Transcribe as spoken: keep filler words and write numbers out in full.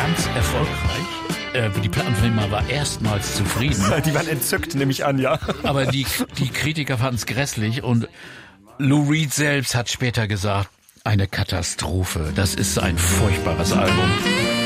ganz erfolgreich. Äh, die Plattenfirma war erstmals zufrieden. Die waren entzückt, nehme ich an, ja. Aber die, die Kritiker fanden es grässlich und Lou Reed selbst hat später gesagt, eine Katastrophe. Das ist ein furchtbares Album.